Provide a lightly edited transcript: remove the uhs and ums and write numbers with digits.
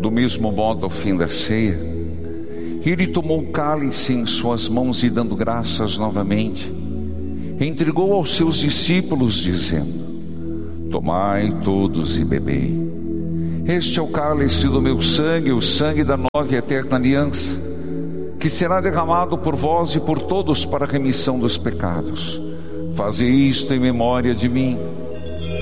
Do mesmo modo, ao fim da ceia, ele tomou o cálice em suas mãos e, dando graças novamente, entregou aos seus discípulos, dizendo: tomai todos e bebei. Este é o cálice do meu sangue, o sangue da nova e eterna aliança, que será derramado por vós e por todos para a remissão dos pecados. Fazei isto em memória de mim.